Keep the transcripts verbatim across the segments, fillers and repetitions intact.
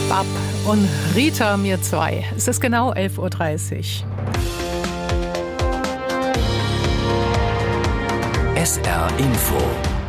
Bab und Rita mir zwei. Es ist genau elf Uhr dreißig. S R Info.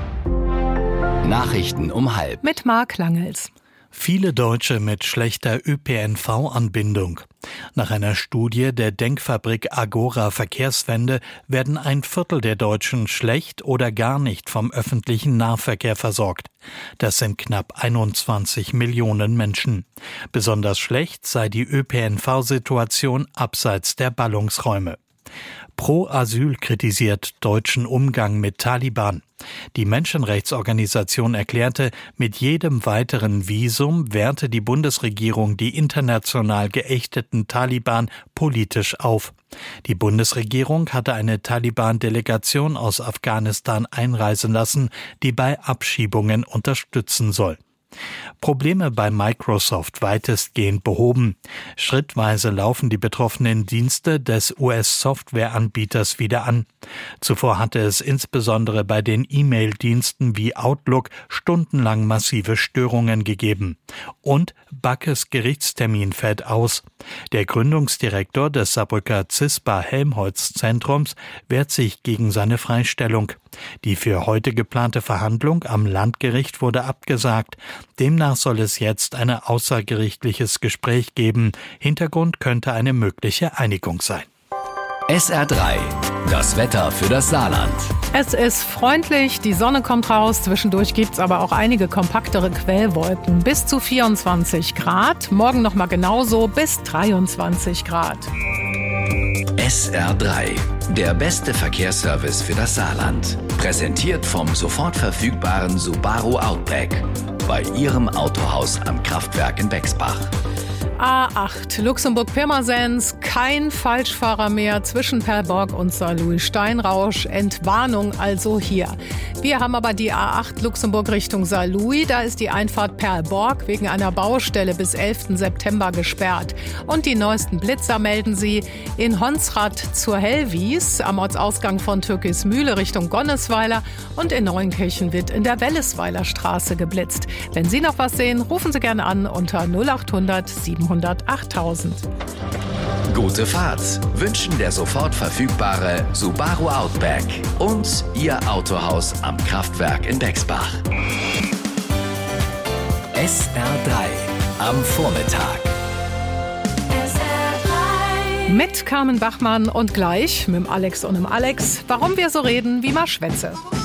Nachrichten um halb. Mit Marc Langels. Viele Deutsche mit schlechter Ö P N V-Anbindung. Nach einer Studie der Denkfabrik Agora Verkehrswende werden ein Viertel der Deutschen schlecht oder gar nicht vom öffentlichen Nahverkehr versorgt. Das sind knapp einundzwanzig Millionen Menschen. Besonders schlecht sei die Ö P N V-Situation abseits der Ballungsräume. Pro Asyl kritisiert deutschen Umgang mit Taliban. Die Menschenrechtsorganisation erklärte, mit jedem weiteren Visum werte die Bundesregierung die international geächteten Taliban politisch auf. Die Bundesregierung hatte eine Taliban-Delegation aus Afghanistan einreisen lassen, die bei Abschiebungen unterstützen soll. Probleme bei Microsoft weitestgehend behoben. Schrittweise laufen die betroffenen Dienste des U S-Softwareanbieters wieder an. Zuvor hatte es insbesondere bei den E-Mail-Diensten wie Outlook stundenlang massive Störungen gegeben. Und Backes Gerichtstermin fällt aus. Der Gründungsdirektor des Saarbrücker CISPA-Helmholtz-Zentrums wehrt sich gegen seine Freistellung. Die für heute geplante Verhandlung am Landgericht wurde abgesagt. Demnach soll es jetzt ein außergerichtliches Gespräch geben. Hintergrund könnte eine mögliche Einigung sein. S R drei. Das Wetter für das Saarland. Es ist freundlich, die Sonne kommt raus, zwischendurch gibt's aber auch einige kompaktere Quellwolken. Bis zu vierundzwanzig Grad, morgen nochmal genauso bis dreiundzwanzig Grad. S R drei. Der beste Verkehrsservice für das Saarland. Präsentiert vom sofort verfügbaren Subaru Outback. Bei Ihrem Autohaus am Kraftwerk in Bexbach. A acht, Luxemburg-Pirmasens, kein Falschfahrer mehr zwischen Perlborg und Saarlouis-Steinrausch. Entwarnung also hier. Wir haben aber die A acht Luxemburg Richtung Saarlouis. Da ist die Einfahrt Perlborg wegen einer Baustelle bis elften September gesperrt. Und die neuesten Blitzer melden sie in Honsrad zur Hellwies, am Ortsausgang von Türkismühle Richtung Gonnesweiler, und in Neunkirchen wird in der Wellesweiler Straße geblitzt. Wenn Sie noch was sehen, rufen Sie gerne an unter null acht hundert siebenhundert achttausend. Gute Fahrt wünschen der sofort verfügbare Subaru Outback und Ihr Autohaus am Kraftwerk in Bexbach. S R drei am Vormittag. Mit Carmen Bachmann und gleich mit dem Alex und dem Alex, warum wir so reden wie mal Schwätze.